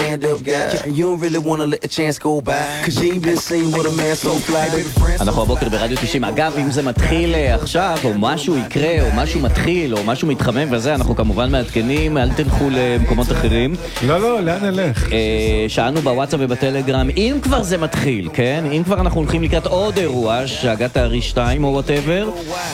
stand-up guy. You don't really wanna let a chance go by, cause you ain't been seen with a man so fly. אנחנו הבוקר ברדיו 90. אגב, אם זה מתחיל עכשיו, או משהו יקרה, או משהו מתחיל, או משהו מתחמם וזה, אנחנו כמובן מעדכנים, אל תלכו למקומות אחרים. לא, לאן נלך? שאלנו בוואטסאפ ובטלגרם, אם כבר זה מתחיל, כן? אם כבר אנחנו הולכים לקראת עוד אירוע, שהגעת הרי 2 או whatever,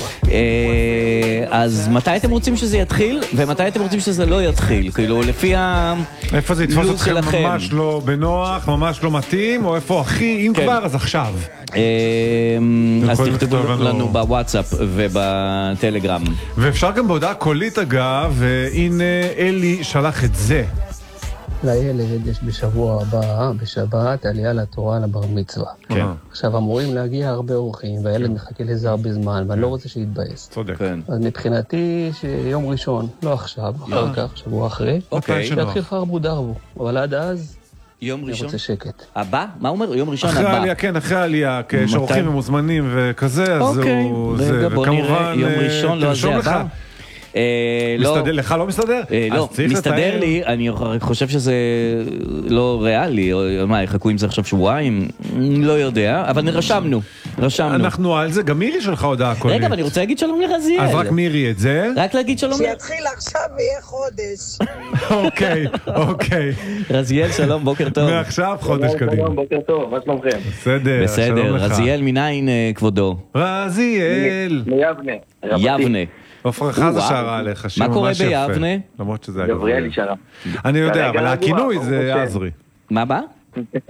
אז מתי אתם רוצים שזה יתחיל, ומתי אתם רוצים שזה לא יתחיל? כאילו, לפי איפה זה יתפוס הלו"ז אתכם שלכם. ממש לא בנוח, ממש לא מתאים, או איפה הכי, אם כבר, אז עכשיו. אז יכולים תכתבו לכתוב לנו- לנו בוואטסאפ ובטלגרם. ואפשר גם בהודעה קולית אגב, והנה אלי שלח את זה. לילד יש בשבוע הבא, בשבת, עלייה לתורה לבר מצווה. כן. עכשיו אמורים להגיע הרבה אורחים, והילד מחכה לזה הרבה זמן, ואני לא רוצה שיתבאס. צודק. כן. אז מבחינתי שיום ראשון, לא עכשיו, אחר כך, שבוע אחרי, אוקיי. שלא. שיתחיל חרבו דרבו. אבל עד אז, יום אני ראשון? רוצה שקט. הבא? מה אומר? יום ראשון אחרי הבא. העלייה, כן, אחרי העלייה, כשאורחים ומוזמנים וכזה, אז אוקיי. הוא... רגע, בוא נראה. וכמובן, יום ראשון, לא זה תרשום לך. הבא. לא. מסתדר, לך לא מסתדר? לא, אז צריך מסתדר לתאר. לי, אני חושב שזה לא ריאלי, או מה, יחכו עם זה עכשיו שבועיים? לא יודע, אבל רשמנו. אנחנו על זה, גם מירי שלך הודעה קולית. רגע, אבל אני רוצה להגיד שלום לרזיאל. אז רק מירי את זה. רק להגיד שלום שיתחיל עכשיו ויהיה חודש. אוקיי. רזיאל, שלום, בוקר טוב. מעכשיו חודש קדימה. בוקר טוב, מה שלומכם? בסדר, בסדר, שלום לך. רזיאל מניין כבודו? רזיאל. מיבנה. יבנה. עופרה חזה וואו. שרה עליך, שיר מה קורה ממש יפה. ביבנה? למרות שזה גבריאלי שרה. אני יודע, כרגע אבל רגוע, הכינוי ברוך זה השם. עזרי. מה בא?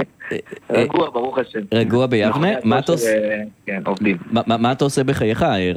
רגוע, ברוך השם. רגוע ביבנה? מה אתה עושה? כן, עובדים. מה אתה עושה בחייך,